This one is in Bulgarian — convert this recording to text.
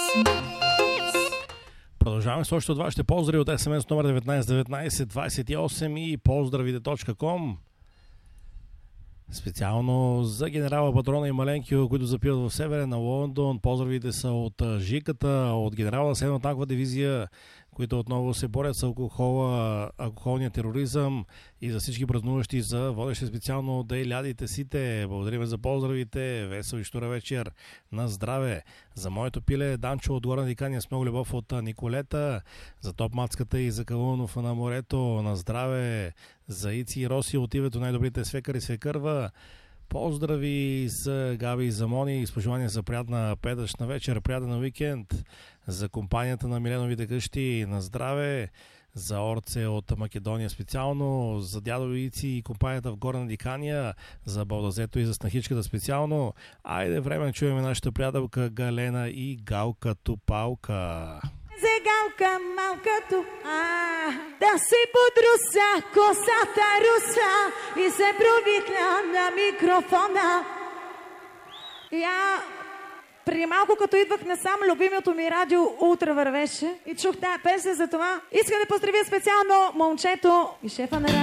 Продължаваме с още от вашите поздрави от СМС номер 191928 и поздравите.com. Специално за генерала Патрона и Маленкио, които запиват в северен на Лондон. Поздравите са от Жиката, от генерала на 7-та танкова дивизия, които отново се борят с алкохолния тероризъм, и за всички празнуващи за водещи специално да и лядите сите. Благодарим за поздравите. Весел и щура вечер. На здраве. За моето пиле Данчо от Горна Дикания с много любов от Николета. За топ мацката и за Калунов на морето. На здраве. За Ици и Роси от името най-добрите свекър и свекърва. Поздрави за Габи и за Мони. Изпожелания за приятна петъчна вечер, приятен уикенд. За компанията на Миленовите къщи. На здраве. За Орце от Македония специално. За дядо Ици и компанията в Горна Дикания. За Балдазето и за снахичката специално. Айде време да чуем нашата приятелка Галена и Галка Тупалка. Галка малкато, да си подруса косата руса и се провикна на микрофона. Преди малко, като идвах насам, любимото ми радио Ултра вървеше и чух тая песен, за това искам да поздравя специално момчето и шефа на радио.